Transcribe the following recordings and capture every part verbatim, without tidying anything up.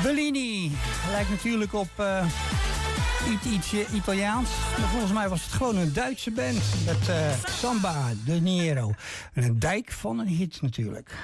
Bellini lijkt natuurlijk op uh, iets, iets Italiaans. Maar volgens mij was het gewoon een Duitse band met uh, Samba de Nero. En een dijk van een hit natuurlijk.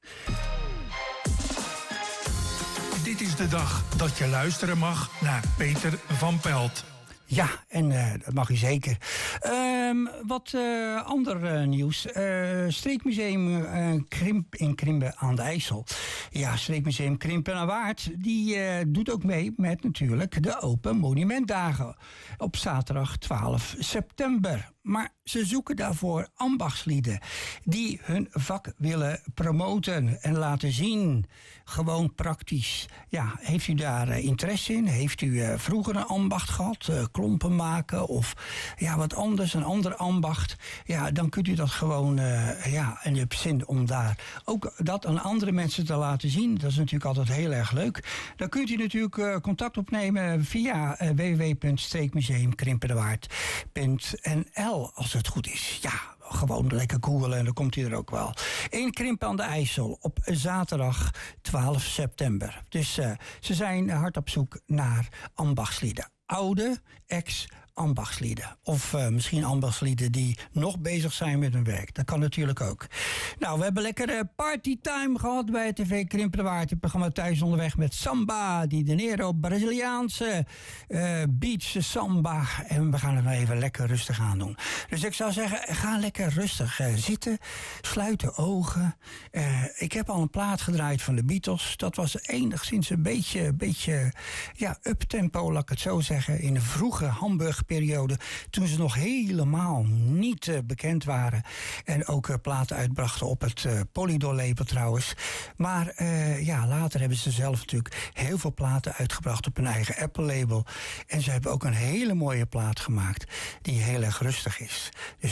Dit is de dag dat je luisteren mag naar Peter van Pelt. Ja, en uh, dat mag u zeker. Um, wat uh, ander uh, nieuws. Uh, Streekmuseum uh, Krimp in Krimpen aan de IJssel. Ja, Streekmuseum Krimpen aan Waard. Die uh, doet ook mee met natuurlijk de Open Monumentdagen. Op zaterdag twaalf september. Maar ze zoeken daarvoor ambachtslieden die hun vak willen promoten en laten zien. Gewoon praktisch. Ja, heeft u daar uh, interesse in? Heeft u uh, vroeger een ambacht gehad? Uh, klompen maken of ja, wat anders, een ander ambacht? Ja, dan kunt u dat gewoon, uh, ja, en u hebt zin om daar ook dat aan andere mensen te laten zien. Dat is natuurlijk altijd heel erg leuk. Dan kunt u natuurlijk uh, contact opnemen via uh, w w w punt streekmuseum krimpendewaard punt n l. Als het goed is. Ja, gewoon lekker googlen en dan komt hij er ook wel. In Krimpen aan de IJssel op zaterdag twaalf september. Dus uh, ze zijn hard op zoek naar ambachtslieden. Oude, ex-ambachtslieden. Of uh, misschien ambachtslieden die nog bezig zijn met hun werk. Dat kan natuurlijk ook. Nou, we hebben lekker uh, partytime gehad bij T V Krimpen de Waard. Het programma Thuis Onderweg met Samba di Nero, Braziliaanse uh, beach samba. En we gaan het nou even lekker rustig aan doen. Dus ik zou zeggen, ga lekker rustig uh, zitten. Sluit de ogen. Uh, ik heb al een plaat gedraaid van de Beatles. Dat was enigszins een beetje, beetje ja, uptempo, laat ik het zo zeggen. In de vroege Hamburg-periode, toen ze nog helemaal niet uh, bekend waren. En ook uh, platen uitbrachten op het uh, Polydor-label trouwens. Maar uh, ja, later hebben ze zelf natuurlijk heel veel platen uitgebracht op hun eigen Apple-label. En ze hebben ook een hele mooie plaat gemaakt die heel erg rustig is. Dus